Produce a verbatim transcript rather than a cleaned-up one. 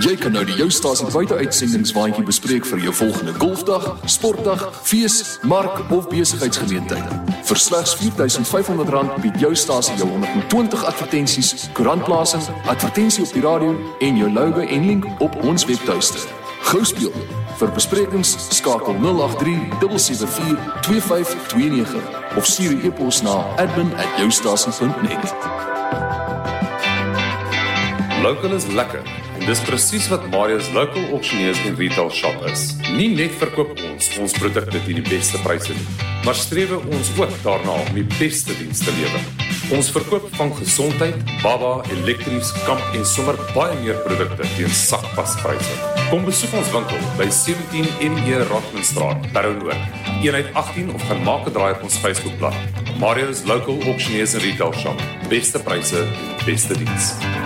Jy kan nou die Jou Stasie buite-uitsendingswaandjie bespreek vir jou volgende golfdag, sportdag, fees, mark of besigheidsgeleentheid. Vir slegs vier duisend vyf honderd rand bied Jou Stasie jou honderd en twintig advertensies, koerantplasing, advertensie op die radio en jou logo en link op ons webtuiste. Gou speel. Vir besprekings skakel nul agt drie sewe sewe vier twee vyf twee nege of stuur 'n e-pos na admin at joustasie punt net. Local is lekker. En dis presies wat Marius Local Auctioneers en Retail Shop is. Nie net verkoop ons ons produkte teen die beste pryse nie, maar strewe ons ook daarna om die beste diens te lewer. Ons verkoop van gesondheid, baba, elektries, kamp en sommer baie meer produkte teen sakpaspryse. Kom besoek ons winkel by sewentien N E Rotmanstraat, Paronoord, eenheid agttien of gaan maak 'n draai op ons Facebookblad. Marius Local Auctioneers en Retail Shop. Beste pryse, beste diens.